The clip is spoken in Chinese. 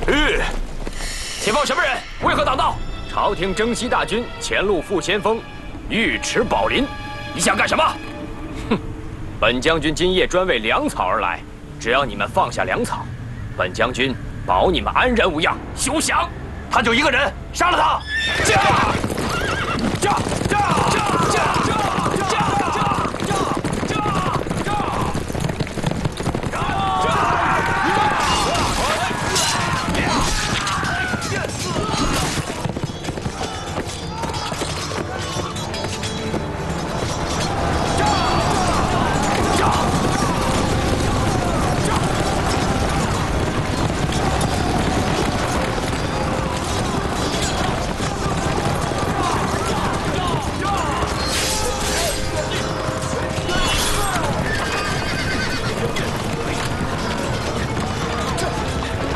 前方什么人？为何挡道？朝廷征西大军前路副先锋，尉迟宝林，你想干什么？哼！本将军今夜专为粮草而来，只要你们放下粮草，本将军保你们安然无恙。休想！他就一个人，杀了他！驾！驾！驾！